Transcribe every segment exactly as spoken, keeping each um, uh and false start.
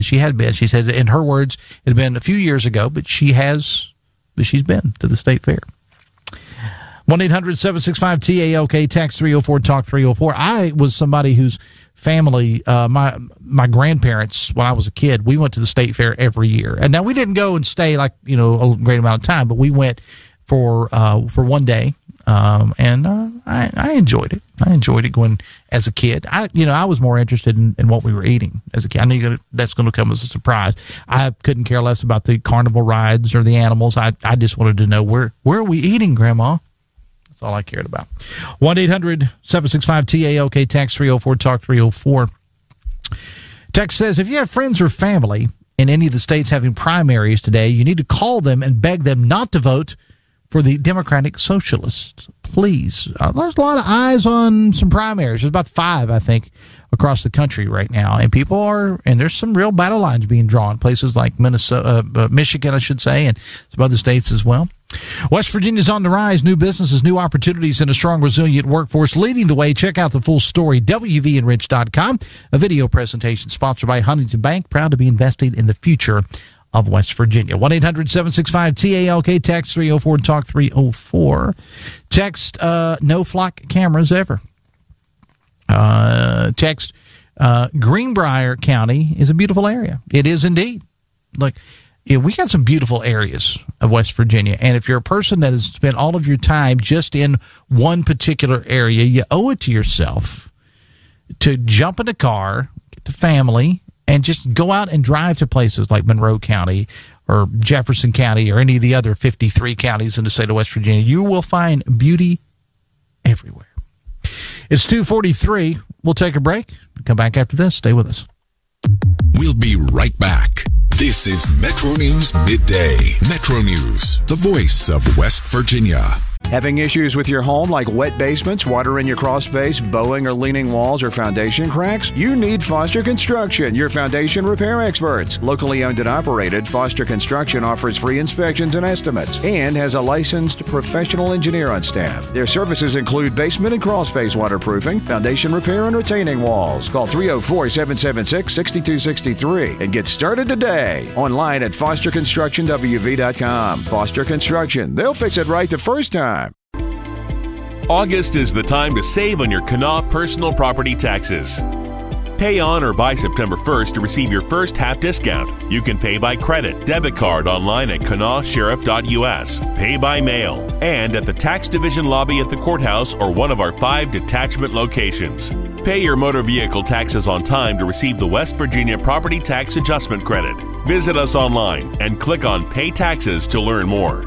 She had been. She said, in her words, it had been a few years ago, but she has, but she's been to the state fair. one eight hundred seven six five T A L K, text three oh four, talk three oh four. I was somebody whose family, uh, my my grandparents, when I was a kid, we went to the state fair every year. And now we didn't go and stay like, you know, a great amount of time, but we went for uh, for one day. Um, and uh, I, I enjoyed it. I enjoyed it going as a kid. I, you know, I was more interested in, in what we were eating as a kid. I knew that's going to come as a surprise. I couldn't care less about the carnival rides or the animals. I, I just wanted to know, where where are we eating, Grandma? That's all I cared about. one eight hundred seven six five T A L K, text three oh four, talk three oh four. Text says, if you have friends or family in any of the states having primaries today, you need to call them and beg them not to vote for the Democratic Socialists, please. Uh, there's a lot of eyes on some primaries. There's about five, I think, across the country right now. And people are, and there's some real battle lines being drawn. Places like Minnesota, uh, uh, Michigan, I should say, and some other states as well. West Virginia's on the rise. New businesses, new opportunities, and a strong, resilient workforce leading the way. Check out the full story, W V Enrich dot com. A video presentation sponsored by Huntington Bank, proud to be investing in the future of West Virginia. one eight hundred seven six five T A L K, text three oh four, talk three oh four. Text uh, no flock cameras ever. Uh, text uh, Greenbrier County is a beautiful area. It is indeed. Like, yeah, we got some beautiful areas of West Virginia, and if you're a person that has spent all of your time just in one particular area, you owe it to yourself to jump in a car, get the family, and just go out and drive to places like Monroe County or Jefferson County or any of the other fifty-three counties in the state of West Virginia. You will find beauty everywhere. It's two forty-three. We'll take a break. Come back after this. Stay with us. We'll be right back. This is Metro News Midday. Metro News, the voice of West Virginia. Having issues with your home like wet basements, water in your crawl space, bowing or leaning walls, or foundation cracks? You need Foster Construction, your foundation repair experts. Locally owned and operated, Foster Construction offers free inspections and estimates and has a licensed professional engineer on staff. Their services include basement and crawl space waterproofing, foundation repair, and retaining walls. Call three oh four, seven seven six, six two six three and get started today. Online at foster construction w v dot com. Foster Construction. They'll fix it right the first time. August is the time to save on your Kanawha personal property taxes. Pay on or by September first to receive your first half discount. You can pay by credit, debit card online at kanawha sheriff dot u s, pay by mail, and at the tax division lobby at the courthouse or one of our five detachment locations. Pay your motor vehicle taxes on time to receive the West Virginia Property Tax Adjustment Credit. Visit us online and click on Pay Taxes to learn more.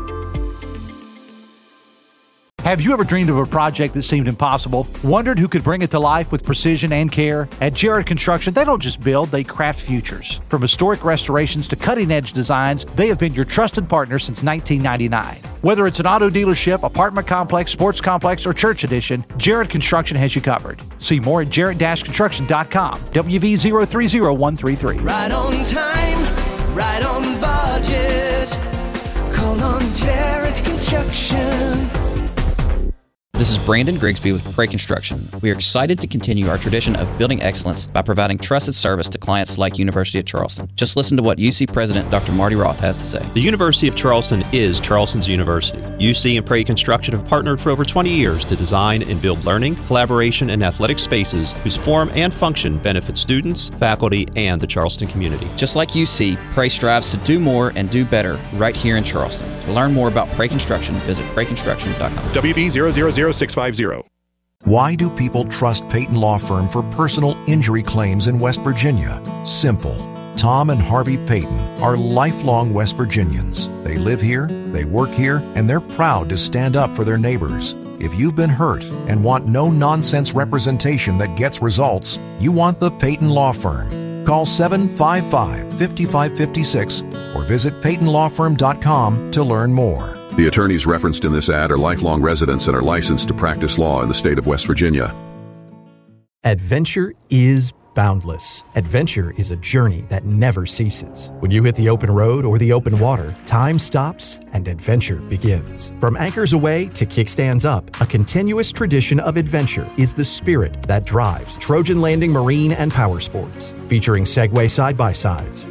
Have you ever dreamed of a project that seemed impossible? Wondered who could bring it to life with precision and care? At Jared Construction, they don't just build, they craft futures. From historic restorations to cutting-edge designs, they have been your trusted partner since nineteen ninety-nine. Whether it's an auto dealership, apartment complex, sports complex, or church addition, Jared Construction has you covered. See more at jared construction dot com. W V zero three zero one three three. Right on time, right on budget. Call on Jared Construction. This is Brandon Grigsby with Prey Construction. We are excited to continue our tradition of building excellence by providing trusted service to clients like University of Charleston. Just listen to what U C President Doctor Marty Roth has to say. The University of Charleston is Charleston's university. U C and Prey Construction have partnered for over twenty years to design and build learning, collaboration, and athletic spaces whose form and function benefit students, faculty, and the Charleston community. Just like U C, Prey strives to do more and do better right here in Charleston. To learn more about Prey Construction, visit prey construction dot com. W V zero zero zero six five zero. Why do people trust Peyton Law Firm for personal injury claims in West Virginia? Simple. Tom and Harvey Peyton are lifelong West Virginians. They live here, they work here, and they're proud to stand up for their neighbors. If you've been hurt and want no-nonsense representation that gets results, you want the Peyton Law Firm. Call seven five five, five five five six or visit peyton law firm dot com to learn more. The attorneys referenced in this ad are lifelong residents and are licensed to practice law in the state of West Virginia. Adventure is boundless. Adventure is a journey that never ceases. When you hit the open road or the open water, time stops and adventure begins. From anchors away to kickstands up, a continuous tradition of adventure is the spirit that drives Trojan Landing Marine and Power Sports. Featuring Segway side-by-sides,